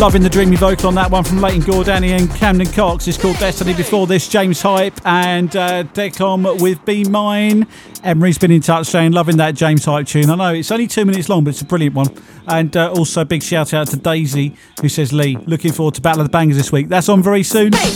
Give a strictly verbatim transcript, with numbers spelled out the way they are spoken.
Loving the dreamy vocal on that one from Leighton Gordani and Camden Cox. It's called Destiny. Before this, James Hype and uh, Decom with Be Mine. Emery's been in touch saying, loving that James Hype tune. I know, it's only two minutes long, but it's a brilliant one. And uh, also, big shout out to Daisy, who says, Lee, looking forward to Battle of the Bangers this week. That's on very soon.